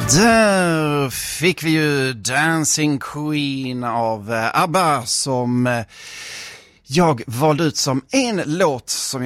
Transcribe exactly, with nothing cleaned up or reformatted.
Där fick vi ju Dancing Queen av ABBA som jag valde ut som en låt som